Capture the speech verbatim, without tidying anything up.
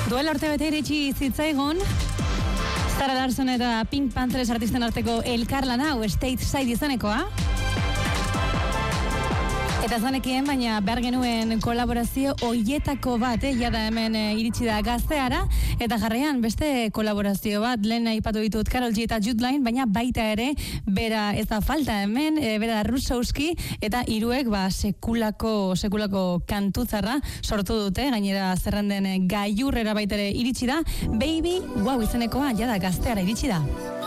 Duela urte bete iritsi zitzaigun Sarah Larson eta Pink Panthers artisten arteko elkarlan hau State Side izanekoa. Eta zanekien, baina behar genuen kolaborazio hoietako bat, eh, jada hemen e, iritsi da Gazteara, eta jarraian beste kolaborazio bat, lehen aipatu ditut Karol G eta Jude Line, baina baita ere, bera ez da falta hemen, e, bera Rusowski, eta hiruek ba, sekulako, sekulako kantutzarra sortu dute, gainera zerrenden gailurrera baita ere iritsi da, Baby, wow izenekoa, jada Gazteara iritsi da.